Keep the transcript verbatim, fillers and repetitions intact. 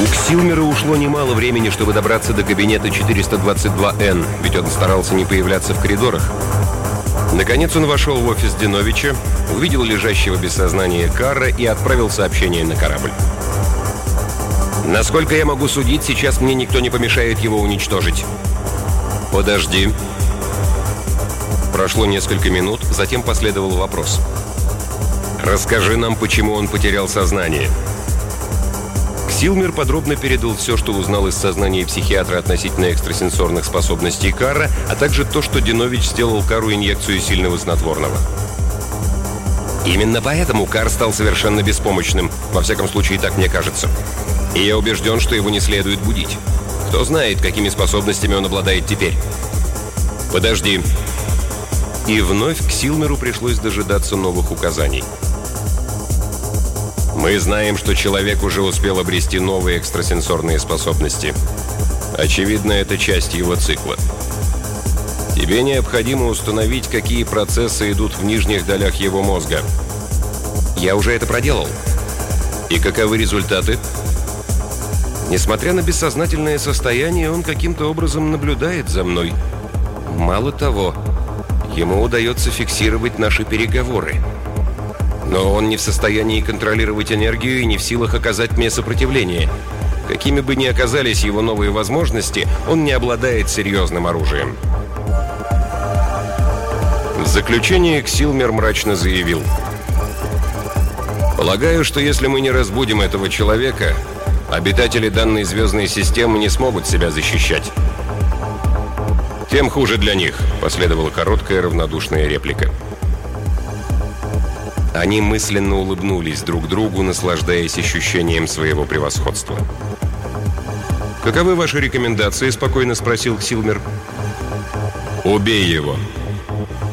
У Ксилмера ушло немало времени, чтобы добраться до кабинета четыреста двадцать два эн, ведь он старался не появляться в коридорах. Наконец он вошел в офис Диновича, увидел лежащего без сознания Карра и отправил сообщение на корабль. «Насколько я могу судить, сейчас мне никто не помешает его уничтожить». «Подожди». Прошло несколько минут, затем последовал вопрос. «Расскажи нам, почему он потерял сознание». Ксилмер подробно передал все, что узнал из сознания психиатра относительно экстрасенсорных способностей Карра, а также то, что Динович сделал Карру инъекцию сильного снотворного. «Именно поэтому Карр стал совершенно беспомощным. Во всяком случае, так мне кажется. И я убежден, что его не следует будить. Кто знает, какими способностями он обладает теперь». «Подожди». И вновь Ксилмеру пришлось дожидаться новых указаний. «Мы знаем, что человек уже успел обрести новые экстрасенсорные способности. Очевидно, это часть его цикла. Тебе необходимо установить, какие процессы идут в нижних долях его мозга». «Я уже это проделал». «И каковы результаты?» «Несмотря на бессознательное состояние, он каким-то образом наблюдает за мной. Мало того, ему удается фиксировать наши переговоры. Но он не в состоянии контролировать энергию и не в силах оказать мне сопротивление. Какими бы ни оказались его новые возможности, он не обладает серьезным оружием». В заключение Ксилмер мрачно заявил: «Полагаю, что если мы не разбудим этого человека, обитатели данной звездной системы не смогут себя защищать». «Тем хуже для них», — последовала короткая равнодушная реплика. Они мысленно улыбнулись друг другу, наслаждаясь ощущением своего превосходства. «Каковы ваши рекомендации?» — спокойно спросил Ксилмер. «Убей его»,